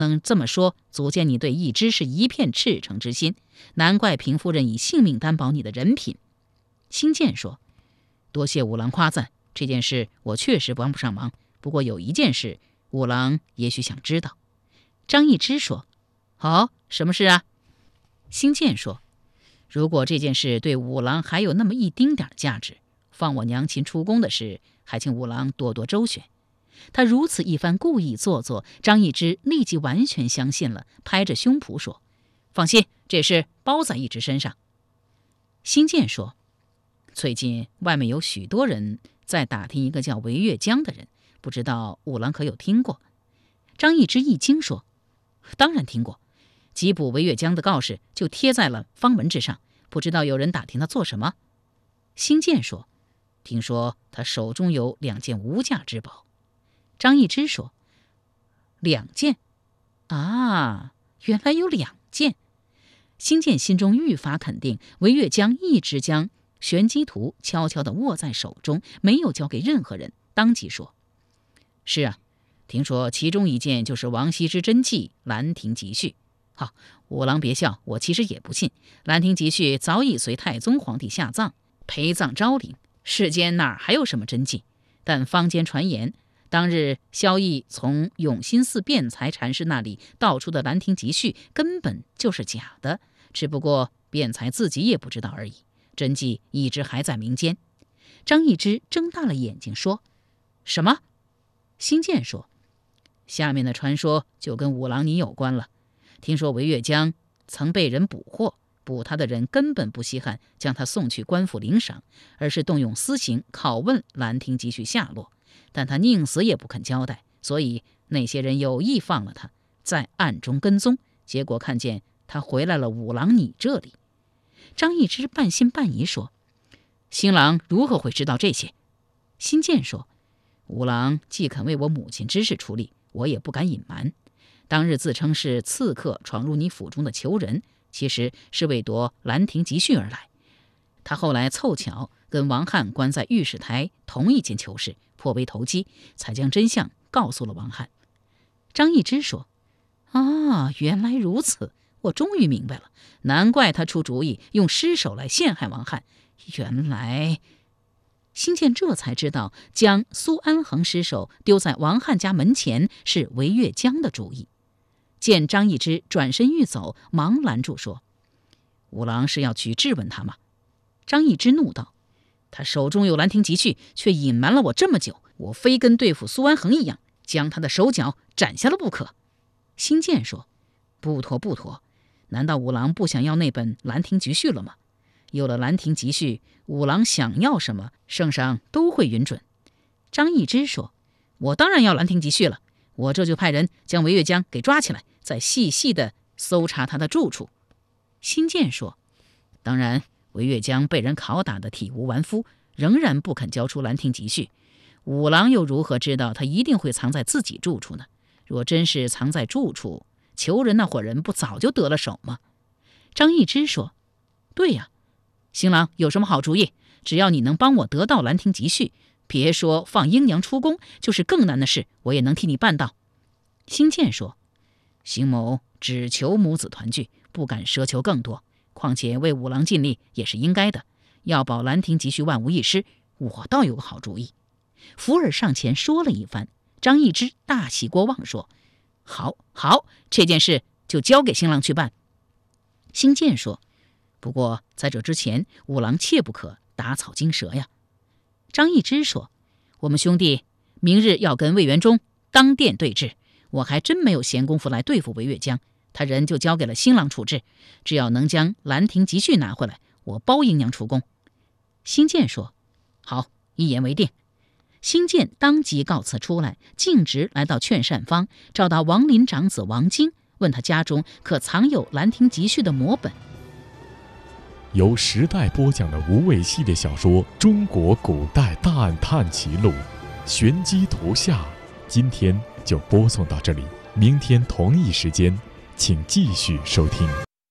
能这么说，足见你对一枝是一片赤诚之心，难怪平夫人以性命担保你的人品。辛渐说：多谢五郎夸赞，这件事我确实帮不上忙，不过有一件事五郎也许想知道。张易之说：好，什么事啊？辛渐说：如果这件事对五郎还有那么一丁点价值，放我娘亲出宫的事，还请五郎多多周旋。他如此一番故意做作，张易之立即完全相信了，拍着胸脯说：放心，这事包在一之身上。辛渐说：最近外面有许多人在打听一个叫韦月江的人，不知道五郎可有听过？张易之一惊说：当然听过，缉捕韦月江的告示就贴在了方门之上，不知道有人打听他做什么？辛渐说：听说他手中有2件无价之宝。张易之说：2件？啊，原来有2件。辛渐心中愈发肯定，韦月江一直将玄机图悄悄地握在手中，没有交给任何人，当即说：是啊，听说其中1件就是王羲之真迹《兰亭集序》。好，五郎别笑，我其实也不信，《兰亭集序》早已随太宗皇帝下葬，陪葬昭陵，世间哪儿还有什么真迹？但坊间传言，当日萧绎从永新寺辩才禅师那里盗出的《兰亭集序》根本就是假的，只不过辩才自己也不知道而已，真迹一直还在民间。张易之睁大了眼睛说：什么？辛渐说：下面的传说就跟五郎你有关了。听说韦月江曾被人捕获，捕他的人根本不稀罕将他送去官府领赏，而是动用私刑拷问《兰亭集序》下落，但他宁死也不肯交代，所以那些人有意放了他，在暗中跟踪，结果看见他回来了五郎你这里。张易之半信半疑说：新郎如何会知道这些？辛渐说：五郎既肯为我母亲之事出力，我也不敢隐瞒。当日自称是刺客闯入你府中的囚人，其实是为夺《兰亭集序》而来。他后来凑巧跟王翰关在御史台同一间囚室，颇为投机，才将真相告诉了王翰。张易之说：啊，原来如此，我终于明白了，难怪他出主意用尸首来陷害王翰，原来……辛渐这才知道，将苏安衡尸首丢在王翰家门前是韦月江的主意。见张易之转身欲走，忙拦住说：五郎是要去质问他吗？张易之怒道：他手中有《兰亭集序》，却隐瞒了我这么久，我非跟对付苏安衡一样，将他的手脚斩下了不可。辛渐说：不妥不妥，难道五郎不想要那本《兰亭集序》了吗？有了《兰亭集序》，五郎想要什么，圣上都会允准。张易之说：我当然要《兰亭集序》了，我这就派人将韦月江给抓起来，再细细地搜查他的住处。辛渐说：当然，韦月江被人拷打得体无完肤，仍然不肯交出《兰亭集序》，五郎又如何知道他一定会藏在自己住处呢？若真是藏在住处，囚人那伙人不早就得了手吗？张易之说：对呀，新郎有什么好主意？只要你能帮我得到《兰亭集序》，别说放英娘出宫，就是更难的事，我也能替你办到。辛渐说：邢某只求母子团聚，不敢奢求更多，况且为五郎尽力也是应该的，要保《兰亭集序》万无一失，我倒有个好主意。福尔上前说了一番，张易之大喜过望说：好，这件事就交给新郎去办。辛渐说：不过在这之前，五郎切不可打草惊蛇呀。张易之说：我们兄弟明日要跟魏元忠当殿对峙，我还真没有闲工夫来对付韦月江，他人就交给了新郎处置，只要能将《兰亭集序》拿回来，我包英娘出宫。辛渐说：好，一言为定。辛渐当即告辞出来，径直来到劝善坊，找到王林长子王京，问他家中可藏有《兰亭集序》的摹本。 由时代播讲的无畏系列小说《中国古代大案探奇录》玄机图下，今天就播送到这里，明天同一时间请继续收听。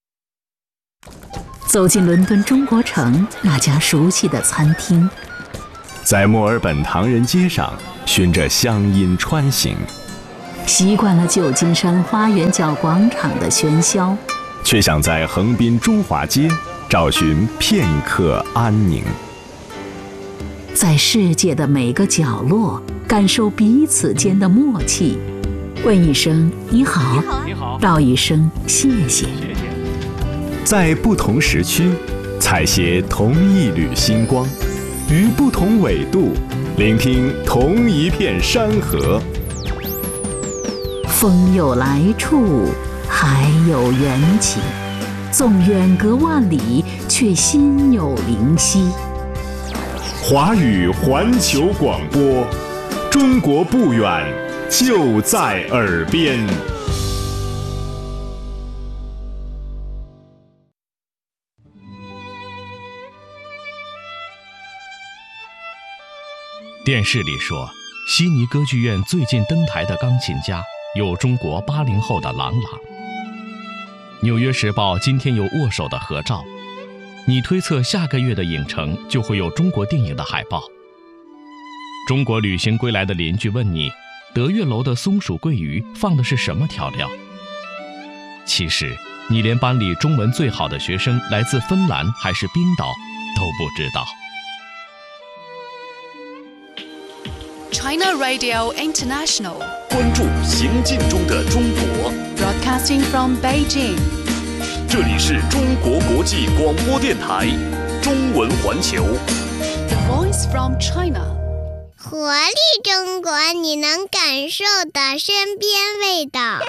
走进伦敦中国城那家熟悉的餐厅， 在墨尔本唐人街上循着乡音穿行， 习惯了旧金山花园角广场的喧嚣， 却想在横滨中华街找寻片刻安宁。 在世界的每个角落感受彼此间的默契，问一声你好，道一声谢谢。 在不同时区采撷同一缕星光，于不同纬度聆听同一片山河。 风有来处，海有缘起，纵远隔万里，却心有灵犀。 华语环球广播，中国不远，就在耳边。 电视里说，悉尼歌剧院最近登台的钢琴家有中国80后的郎朗。纽约时报今天有握手的合照，你推测下个月的影城就会有中国电影的海报。中国旅行归来的邻居问你，德月楼的松鼠桂鱼放的是什么调料？其实你连班里中文最好的学生来自芬兰还是冰岛都不知道。 China Radio International 关注行进中的中国 Broadcasting from Beijing 这里是中国国际广播电台中文环球 The Voice from China 活力中国，你能感受的身边味道。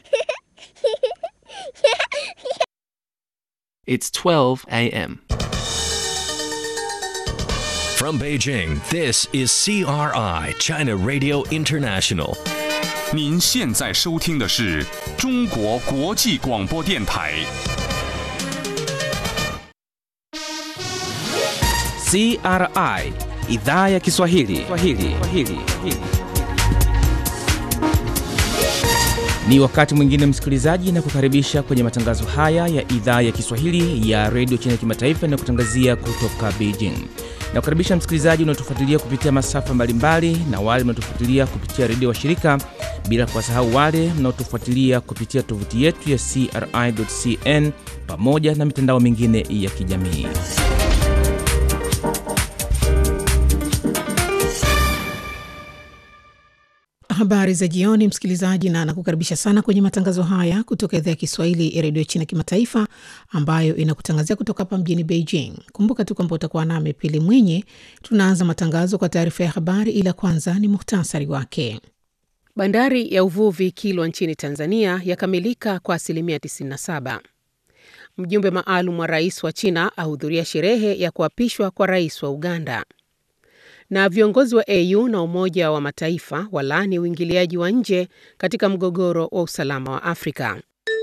It's 12 a.m. From Beijing, this is CRI, China Radio International. 您现在收听的是中国国际广播电台。 CRI, Idhaa ya Kiswahili. Ni wakati mwingine msikilizaji, na kukaribisha kwenye matangazo haya ya Idhaa ya Kiswahili ya Radio China Kimataifa na kutangazia kutoka Beijing. Na kukaribisha msikilizaji unaotufuatilia kupitia masafa mbalimbali na wale mnaotufuatilia kupitia redio washirika, bila kuwasahau wale mnaotufuatilia kupitia tovuti yetu ya CRI.cn pamoja na mitandao mingine ya kijamii. Habari za jioni msikilizaji, na nakukaribisha sana kwenye matangazo haya kutoka idhaa ya Kiswahili ya Radio China Kimataifa ambayo inakutangazia kutoka hapa mjini Beijing. Kumbuka tu kwamba utakuwa nami Pili Mwenye. Tunaanza matangazo kwa taarifa ya habari, ila kwanza ni muhtasari wake. Bandari ya uvuvi Kilwa nchini Tanzania yakamilika kwa 97%. Mjumbe maalum wa rais wa China ahudhuria sherehe ya kuapishwa kwa rais wa Uganda. Na viongozi wa AU na Umoja wa Mataifa walaani uingiliaji wa nje katika mgogoro wa usalama wa Afrika.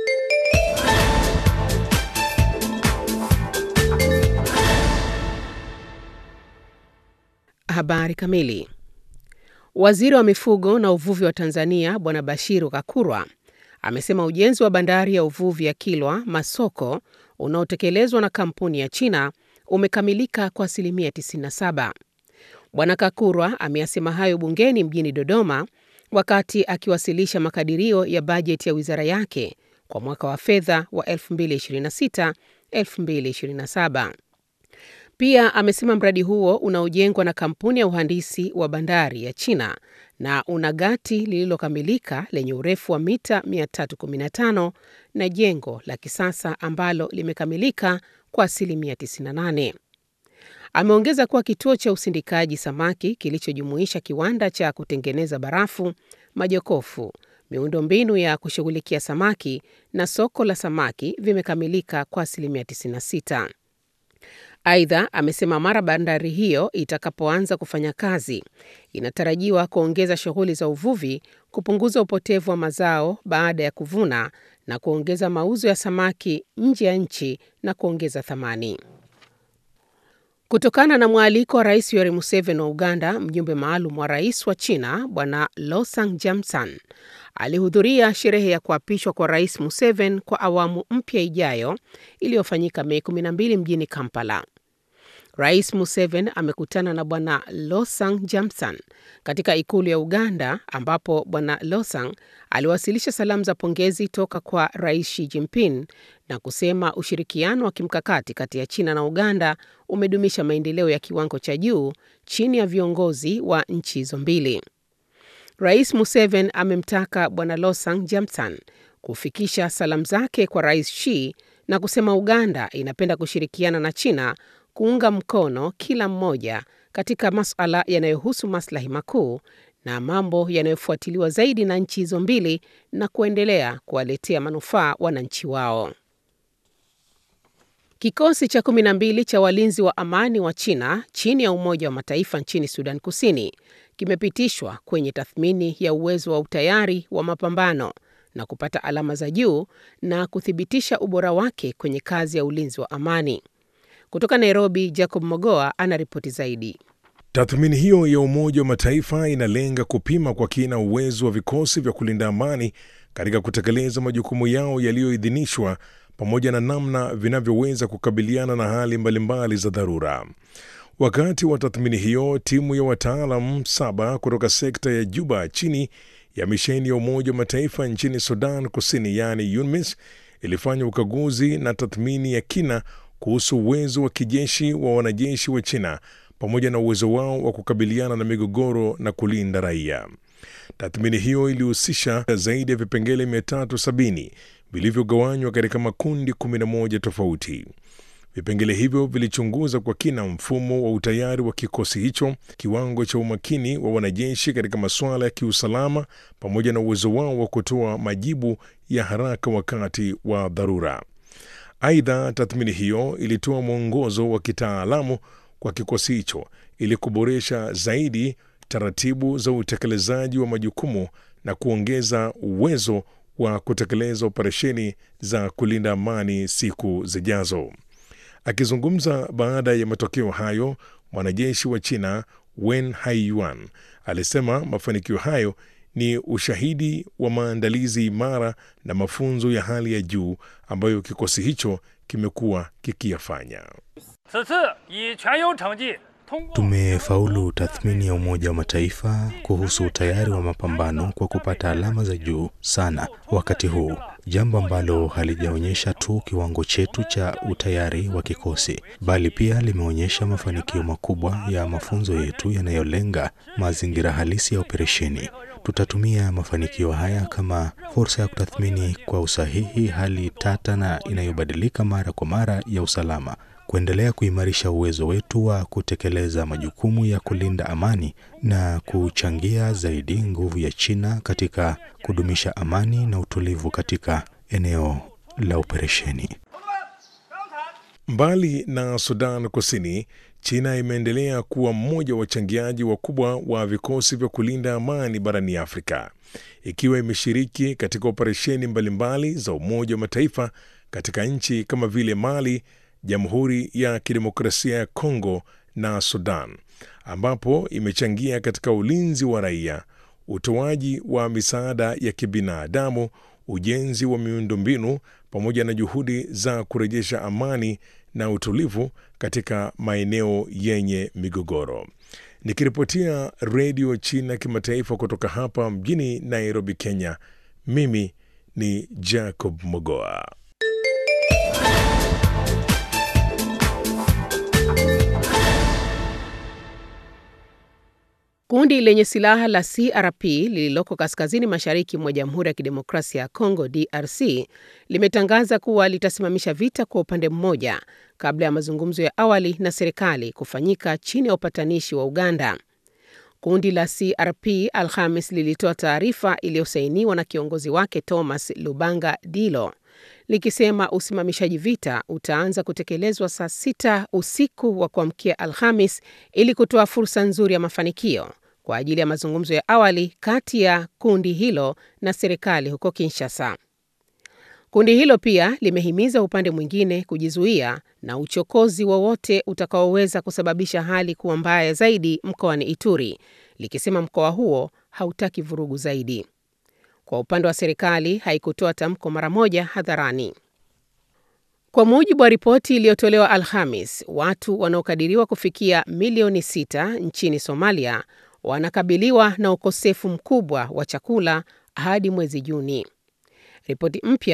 Habari kamili. Waziri wa mifugo na uvuvi wa Tanzania Bwana Bashiru Kakurwa amesema ujenzi wa bandari ya uvuvi ya Kilwa Masoko unaotekelezwa na kampuni ya China umekamilika kwa 97%. Bwana Kakurwa ameyasema hayo bungeni mjini Dodoma wakati akiwasilisha makadirio ya bajeti ya wizara yake kwa mwaka wa fedha wa 2026-2027. Pia amesema mradi huo unaojengwa na kampuni ya uhandisi wa bandari ya China na una gati lililokamilika lenye urefu wa mita 315 na jengo la kisasa ambalo limekamilika kwa 98%. Ameongeza kuwa kituo cha usindikaji samaki kilichojumuisha kiwanda cha kutengeneza barafu, majokofu, miundombinu ya kushughulikia samaki na soko la samaki vimekamilika kwa 96%. Aidha, amesema mara bandari hiyo itakapoanza kufanya kazi, inatarajiwa kuongeza shughuli za uvuvi, kupunguza upotevu wa mazao baada ya kuvuna na kuongeza mauzo ya samaki nje ya nchi na kuongeza thamani. Kutokana na mwaliko wa Rais Yoweri Museveni wa Uganda, mjumbe maalum wa Rais wa China Bwana Losang Jamsan alihudhuria sherehe ya kuapishwa kwa Rais Museveni kwa awamu mpya ijayo iliyofanyika Mei 12 mjini Kampala. Rais Museveni amekutana na Bwana Losang Jamson katika ikulu ya Uganda, ambapo Bwana Losang aliwasilisha salamu za pongezi toka kwa Rais Xi Jinping na kusema ushirikiano wa kimkakati kati ya China na Uganda umedumisha maendeleo ya kiwango cha juu chini ya viongozi wa nchi hizo mbili. Rais Museveni amemtaka Bwana Losang Jamson kufikisha salamu zake kwa Rais Xi na kusema Uganda inapenda kushirikiana na China kuunga mkono kila mmoja katika masuala yanayohusu maslahi makuu na mambo yanayofuatiliwa zaidi na nchi hizo mbili na kuendelea kuwaletea manufaa wananchi wao. Kikosi cha 12 cha walinzi wa amani wa China chini ya Umoja wa Mataifa nchini Sudan Kusini kimepitishwa kwenye tathmini ya uwezo wa utayari wa mapambano na kupata alama za juu na kuthibitisha ubora wake kwenye kazi ya ulinzi wa amani. Kutoka Nairobi, Jacob Mogoa anaripoti zaidi. Tathmini hiyo ya Umoja wa Mataifa inalenga kupima kwa kina uwezo wa vikosi vya kulinda amani katika kutekeleza majukumu yao yaliyoidhinishwa pamoja na namna vinavyoweza kukabiliana na hali mbalimbali za dharura. Wakati wa tathmini hiyo, timu ya wataalamu 7 kutoka sekta ya Juba chini ya misheni ya Umoja wa Mataifa nchini Sudan Kusini, yani UNMISS, ilifanya ukaguzi na tathmini ya kina kuhusu uwezo wa kijeshi wa wanajeshi wa China pamoja na uwezo wao wa kukabiliana na migogoro na kulinda raia. Tathmini hiyo ilihusisha zaidi ya vipengele 370 vilivyogawanywa katika makundi 11 tofauti. Vipengele hivyo vilichunguza kwa kina mfumo wa utayari wa kikosi hicho, kiwango cha umakini wa wanajeshi katika masuala ya kiusalama pamoja na uwezo wao wa kutoa majibu ya haraka wakati wa dharura. Aidha, tathmini hiyo ilitoa mwongozo wa kitaalamu kwa kikosi hicho ili kuboresha zaidi taratibu za utekelezaji wa majukumu na kuongeza uwezo wa kutekeleza operesheni za kulinda amani siku zijazo. Akizungumza baada ya matokeo hayo, mwanajeshi wa China Wen Haiyuan alisema mafanikio hayo ni ushahidi wa maandalizi imara na mafunzo ya hali ya juu ambayo kikosi hicho kimekuwa kikiyafanya. Tumefaulu tathmini ya Umoja wa Mataifa kuhusu utayari wa mapambano kwa kupata alama za juu sana wakati huu, jambo ambalo halijaonyesha tu kiwango chetu cha utayari wa kikosi, bali pia limeonyesha mafanikio makubwa ya mafunzo yetu yanayolenga mazingira halisi ya operesheni. Tutatumia mafanikio haya kama fursa ya kutathmini kwa usahihi hali tata na inayobadilika mara kwa mara ya usalama, kuendelea kuimarisha uwezo wetu wa kutekeleza majukumu ya kulinda amani na kuchangia zaidi nguvu ya China katika kudumisha amani na utulivu katika eneo la operesheni. Mbali na Sudan Kusini, China imeendelea kuwa mmoja wa wachangiaji wakubwa wa vikosi vya kulinda amani barani Afrika, ikiwa imeshiriki katika operesheni mbalimbali za Umoja wa Mataifa katika nchi kama vile Mali, Jamhuri ya Kidemokrasia ya Kongo na Sudan, ambapo imechangia katika ulinzi wa raia, utoaji wa misaada ya kibinadamu, ujenzi wa miundombinu pamoja na juhudi za kurejesha amani na utulivu katika maeneo yenye migogoro. Nikiripotia Radio China Kimataifa kutoka hapa mjini Nairobi, Kenya, mimi ni Jacob Mogoa. Kundi lenye silaha la CRP lililoko kaskazini mashariki mwa Jamhuri ya Kidemokrasia ya Kongo DRC limetangaza kuwa litasimamisha vita kwa upande mmoja kabla ya mazungumzo ya awali na serikali kufanyika chini ya upatanishi wa Uganda. Kundi la CRP Alhamis lilitoa taarifa iliyosainiwa na kiongozi wake Thomas Lubanga Dilo, likisema usimamishaji vita utaanza kutekelezwa saa 6 usiku wa kuamkia Alhamis ili kutoa fursa nzuri ya mafanikio kwa ajili ya mazungumzo ya awali kati ya kundi hilo na serikali huko Kinshasa. Kundi hilo pia limehimiza upande mwingine kujizuia na uchokozi wowote utakaoweza kusababisha hali kuwa mbaya zaidi mkoani Ituri, likisema mkoa huo hautaki vurugu zaidi. Kwa upande wa serikali haikutoa tamko mara moja hadharani. Kwa mujibu wa ripoti iliyotolewa Alhamis, watu wanaokadiriwa kufikia milioni 6 nchini Somalia wanakabiliwa na ukosefu mkubwa wa chakula hadi mwezi Juni. Ripoti mpya